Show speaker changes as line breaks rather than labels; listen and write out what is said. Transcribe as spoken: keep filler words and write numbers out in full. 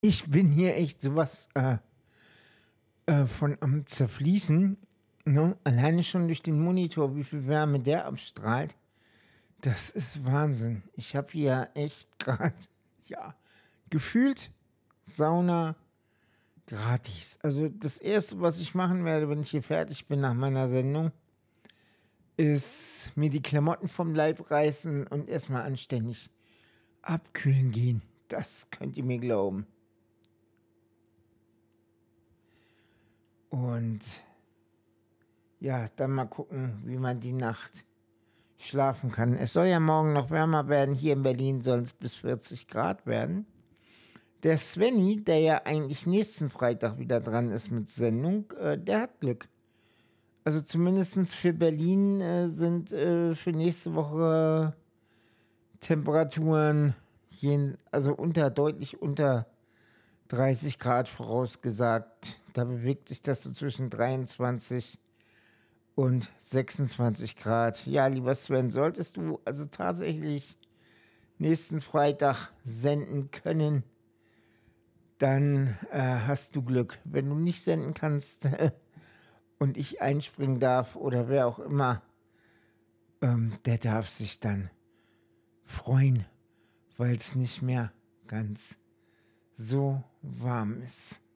Ich bin hier echt sowas äh, äh, von am Zerfließen, ne? Alleine schon durch den Monitor, wie viel Wärme der abstrahlt. Das ist Wahnsinn. Ich habe hier echt gerade, ja, gefühlt Sauna gratis. Also das Erste, was ich machen werde, wenn ich hier fertig bin nach meiner Sendung, ist mir die Klamotten vom Leib reißen und erstmal anständig abkühlen gehen. Das könnt ihr mir glauben. Und ja, dann mal gucken, wie man die Nacht schlafen kann. Es soll ja morgen noch wärmer werden. Hier in Berlin sollen es bis vierzig Grad werden. Der Svenny, der ja eigentlich nächsten Freitag wieder dran ist mit Sendung, äh, der hat Glück. Also zumindest für Berlin äh, sind äh, für nächste Woche Temperaturen jen, also unter, deutlich unter dreißig Grad vorausgesagt. Da bewegt sich das so zwischen dreiundzwanzig und sechsundzwanzig Grad. Ja, lieber Sven, solltest du also tatsächlich nächsten Freitag senden können, dann äh, hast du Glück. Wenn du nicht senden kannst und ich einspringen darf oder wer auch immer, ähm, der darf sich dann freuen, weil es nicht mehr ganz so warm ist.